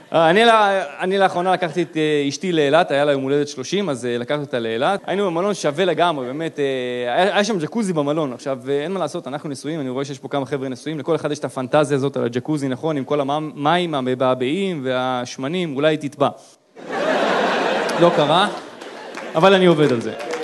אני לאחרונה לקחתי את אשתי לאילת, היה לה יום הולדת 30, אז לקחתי אותה לאילת. היינו במלון שווה לגמרי, באמת, היה שם ג'קוזי במלון. עכשיו, אין מה לעשות, אנחנו נשואים, אני רואה שיש פה כמה חבר'ה נשואים, לכל אחד יש את הפנטזיה הזאת על הג'קוזי, נכון, עם כל המים המבעבעים והשמנים, אולי תטבע. לא קרה, אבל אני עובד על זה.